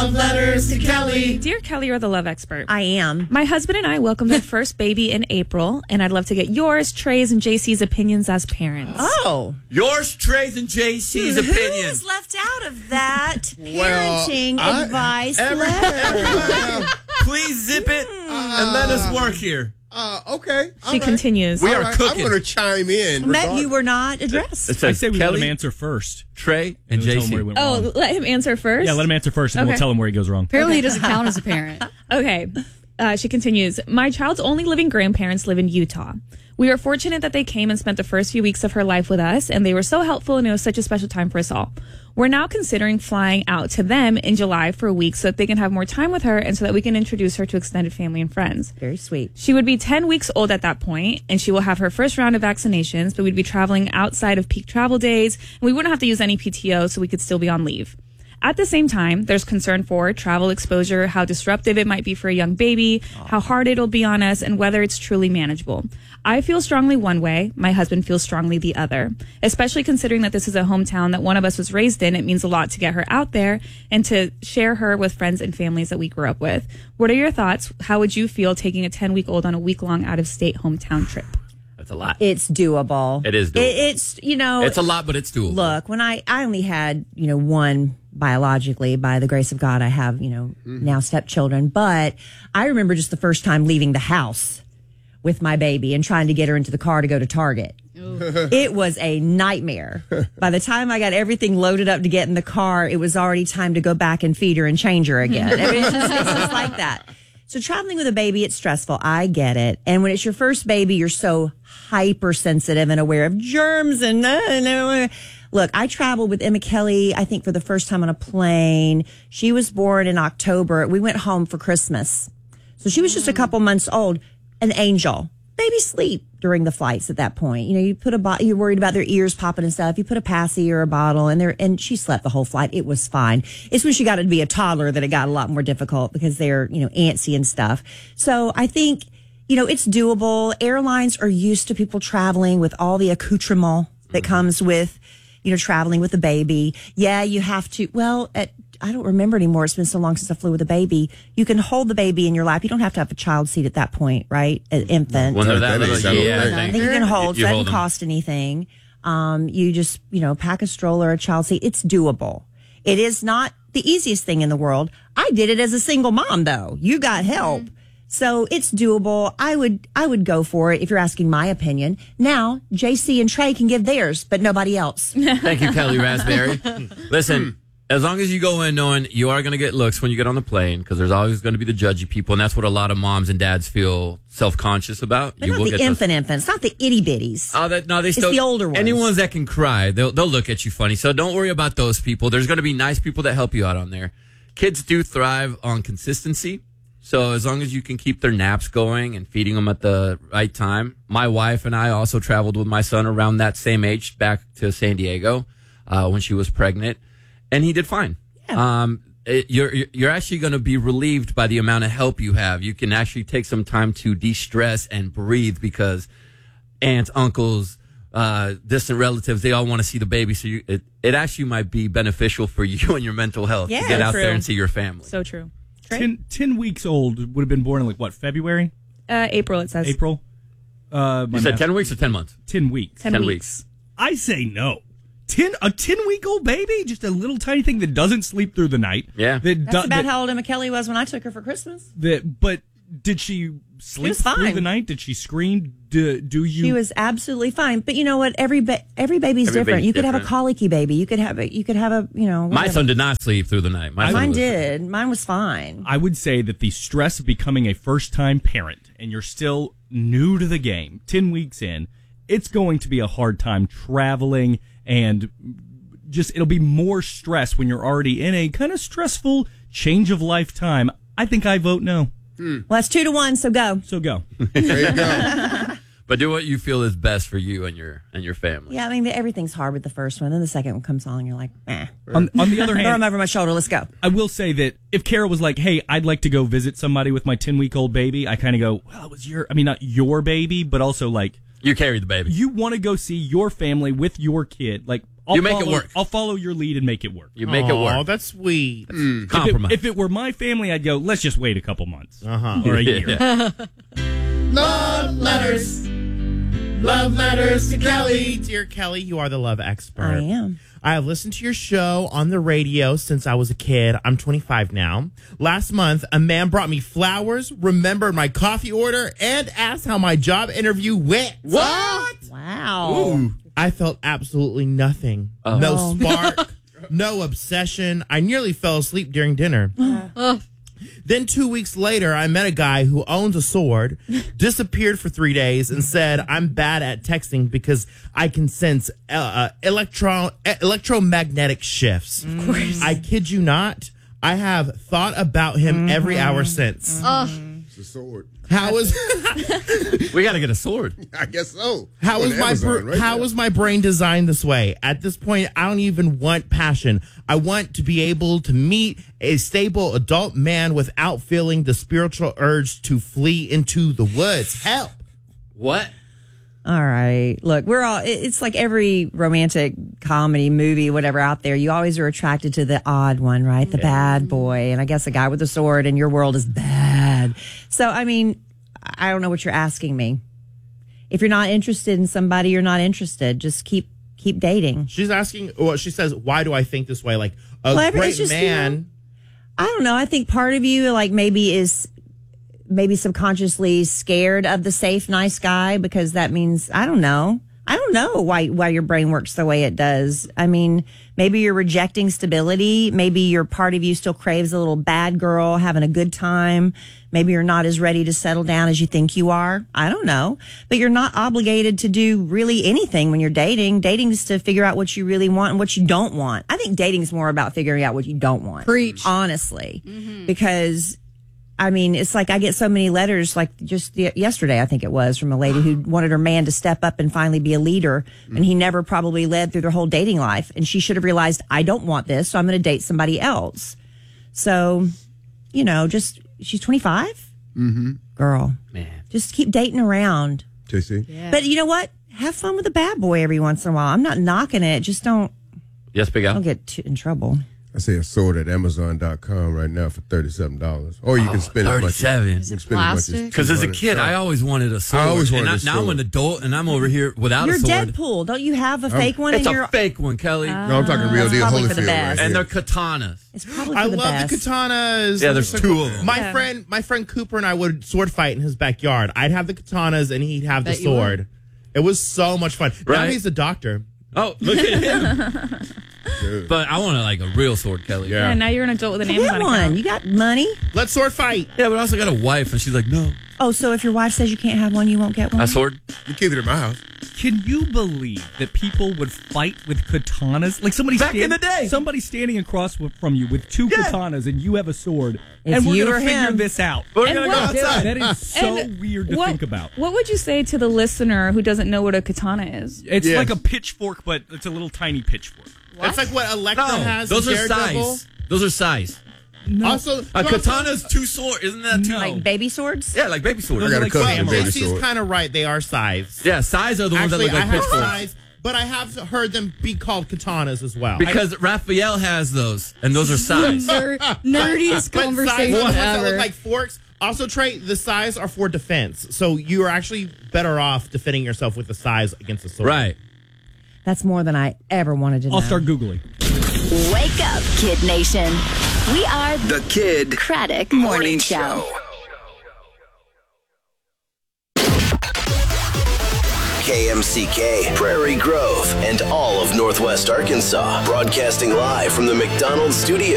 Love letters to Kelly. Dear Kelly, you're the love expert. I am. My husband and I welcomed our first baby in April, and I'd love to get yours, Trey's, and JC's opinions as parents. Oh. Yours, Trey's, and JC's Who's opinions. left out of that Well, parenting advice letter? Everybody, please zip it and let us work here. Okay. She continues. We are cooking. I'm going to chime in. That you were not addressed. It says I say we Kelly, let him answer first. Trey, and We'll tell him where he JC. went Oh, wrong. let him answer first? Yeah, let him answer first, and Okay. we'll tell him where he goes wrong. Apparently, he doesn't count as a parent. Okay. She continues. My child's only living grandparents live in Utah. We were fortunate that they came and spent the first few weeks of her life with us, and they were so helpful, and it was such a special time for us all. We're now considering flying out to them in July for a week so that they can have more time with her and so that we can introduce her to extended family and friends. Very sweet. She would be 10 weeks old at that point, and she will have her first round of vaccinations, but we'd be traveling outside of peak travel days, and we wouldn't have to use any PTO, so we could still be on leave. At the same time, there's concern for travel exposure, how disruptive it might be for a young baby, how hard it'll be on us, and whether it's truly manageable. I feel strongly one way. My husband feels strongly the other, especially considering that this is a hometown that one of us was raised in. It means a lot to get her out there and to share her with friends and families that we grew up with. What are your thoughts? How would you feel taking a 10-week-old on a week-long out-of-state hometown trip? That's a lot. It's doable. It is doable. It's, It's a lot, but it's doable. Look, when I only had, one biologically, by the grace of God, I have, now stepchildren. But I remember just the first time leaving the house with my baby and trying to get her into the car to go to Target. It was a nightmare. By the time I got everything loaded up to get in the car, it was already time to go back and feed her and change her again. It's just like that. So traveling with a baby, it's stressful. I get it. And when it's your first baby, you're so hypersensitive and aware of germs and look, I traveled with Emma Kelly, I think for the first time on a plane. She was born in October. We went home for Christmas. So she was just a couple months old, an angel. Babies sleep during the flights at that point. You put you're worried about their ears popping and stuff. You put a passy or a bottle in there, and she slept the whole flight. It was fine. It's when she got to be a toddler that it got a lot more difficult because they're, antsy and stuff. So I think, it's doable. Airlines are used to people traveling with all the accoutrement that comes with, traveling with a baby. Yeah, you have to, I don't remember anymore. It's been so long since I flew with a baby. You can hold the baby in your lap. You don't have to have a child seat at that point, right? An infant. When they're that little, I think you can hold. You So it hold doesn't them. cost anything. You just, pack a stroller, a child seat. It's doable. It is not the easiest thing in the world. I did it as a single mom, though. You got help. So it's doable. I would go for it if you're asking my opinion. Now, JC and Trey can give theirs, but nobody else. Thank you, Kelly Raspberry. Listen, as long as you go in knowing you are going to get looks when you get on the plane, because there's always going to be the judgy people, and that's what a lot of moms and dads feel self-conscious about. But not the infants, not the itty bitties. They still the older ones. Any ones that can cry, they'll look at you funny. So don't worry about those people. There's going to be nice people that help you out on there. Kids do thrive on consistency. So as long as you can keep their naps going and feeding them at the right time. My wife and I also traveled with my son around that same age back to San Diego when she was pregnant, and he did fine. Yeah. You're actually going to be relieved by the amount of help you have. You can actually take some time to de-stress and breathe because aunts, uncles, distant relatives, they all want to see the baby. So it actually might be beneficial for you and your mental health to get out there and see your family. So true. 10 weeks old, would have been born in February? April, it says. April? You said 10 weeks or 10 months? 10 weeks. 10 weeks. I say no. A 10-week-old baby? Just a little tiny thing that doesn't sleep through the night. Yeah. That's about how old Emma Kelly was when I took her for Christmas. But did she sleep through the night? Did she scream? Do you? She was absolutely fine. But you know what? Every baby's different. You could have a colicky baby. You could have a whatever. My son did not sleep through the night. Mine did. Mine was fine. I would say that the stress of becoming a first-time parent and you're still new to the game, 10 weeks in, it's going to be a hard time traveling and it'll be more stress when you're already in a kind of stressful change of lifetime. I think I vote no. Well, that's 2-1, so go. So go. There you go. But do what you feel is best for you and your family. Yeah, I mean, everything's hard with the first one. Then the second one comes on, and you're like, eh. On the other Throw hand, them over my shoulder. Let's go. I will say that if Kara was like, hey, I'd like to go visit somebody with my 10-week-old baby, I kind of go, well, it was not your baby, but also like, you carried the baby. You want to go see your family with your kid. Like, You make it work. I'll follow your lead and make it work. You make it Oh, work. that's sweet. Compromise. If it were my family, I'd go, let's just wait a couple months or a year. Love letters. Love letters to Kelly. Dear Kelly, you are the love expert. I am. I have listened to your show on the radio since I was a kid. I'm 25 now. Last month, a man brought me flowers, remembered my coffee order, and asked how my job interview went. What? Wow. I felt absolutely nothing. No spark, no obsession. I nearly fell asleep during dinner. Then 2 weeks later, I met a guy who owns a sword, disappeared for 3 days, and said, I'm bad at texting because I can sense electromagnetic shifts. Of course. I kid you not. I have thought about him every hour since. It's a sword. How is We got to get a sword. I guess so. how On is my Amazon, right how there. is my brain designed this way? At this point, I don't even want passion. I want to be able to meet a stable adult man without feeling the spiritual urge to flee into the woods. Help. What? All right. Look, it's like every romantic comedy movie, whatever out there. You always are attracted to the odd one, right? The bad boy. And I guess a guy with a sword in your world is bad. So, I mean, I don't know what you're asking me. If you're not interested in somebody, you're not interested. Just keep dating. She's asking, well, she says, why do I think this way? Like a Well, it's great just, man. I don't know. I think part of you, like, maybe subconsciously scared of the safe, nice guy, because that means, I don't know why your brain works the way it does. I mean, maybe you're rejecting stability. Maybe your part of you still craves a little bad girl having a good time. Maybe you're not as ready to settle down as you think you are. I don't know. But you're not obligated to do really anything when you're dating. Dating is to figure out what you really want and what you don't want. I think dating is more about figuring out what you don't want. Preach. Honestly. Because I mean, it's like I get so many letters, like just yesterday, I think it was, from a lady who wanted her man to step up and finally be a leader. And he never probably led through their whole dating life. And she should have realized, I don't want this, so I'm going to date somebody else. So, you know, she's 25? Mm-hmm. Girl. Man. Just keep dating around. JC? But you know what? Have fun with a bad boy every once in a while. I'm not knocking it. Just don't Yes, Big Al? get in trouble. I see a sword at Amazon.com right now for $37. Or you can spend as much 37. as you can spend as much as plastic? Because as a $200. kid, I always wanted a sword. I always wanted and a now I'm sword. an adult, and I'm over here without You're a sword. Deadpool. Don't you have a fake one It's in a your... fake one, Kelly. No, I'm talking real That's deal probably for the Holyfield best. right and here. they're katanas. It's probably I for the love best. the katanas. Yeah, there's They're so two cool. of them. My friend Cooper and I would sword fight in his backyard. I'd have the katanas and he'd have the Bet you would. sword. It was so much fun. Now Right. he's a doctor. Oh, look at him. But I want a real sword, Kelly. Yeah, now you're an adult with an Get Amazon one. account. You got money. Let's sword fight. Yeah, but I also got a wife, and she's like, no. Oh, so if your wife says you can't have one, you won't get one? A sword? You keep it in my house. Can you believe that people would fight with katanas? Like somebody Back in the day. somebody standing across from you with two katanas, and you have a sword, It's and we're you gonna or figure him. this out. We're And going to go what- outside. That is so And weird to think about. What would you say to the listener who doesn't know what a katana is? It's Yes. like a pitchfork, but it's a little tiny pitchfork. That's like what Electra No, has. those in are Daredevil. size. Those are size. Also, A katana's two swords. Isn't that two? No. Like baby swords? Yeah, like baby swords. I got a like cousin samurai. baby JC's sword. kind of right. They are size. Yeah, size are the ones Actually, that look I like have pitchforks. size, but I have heard them be called katanas as well. Because Raphael has those, and those are size. Nerdiest But conversation size, the ones that ever. look like forks. Also, Trey, the size are for defense. So you are actually better off defending yourself with the size against the sword. Right. That's more than I ever wanted to know. I'll start Googling. Wake up, Kid Nation. We are The Kid Craddock Morning Show. KMCK, Prairie Grove, and all of Northwest Arkansas. Broadcasting live from the McDonald's studio.